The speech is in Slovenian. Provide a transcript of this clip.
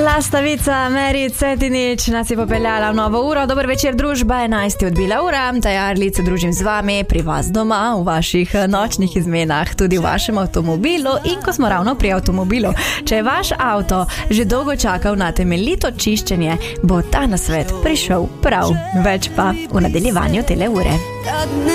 Lastavica Meri Cetinič nas je popeljala v novo uro. Dober večer, družba, 11 je odbila ura. Taja Arlič se družim z vami pri vas doma, v vaših nočnih izmenah, tudi v vašem avtomobilu. In ko smo ravno pri avtomobilu, če je vaš avto že dolgo čakal na temeljito čiščenje, bo ta nasvet prišel prav. Več pa v nadaljevanju tele ure.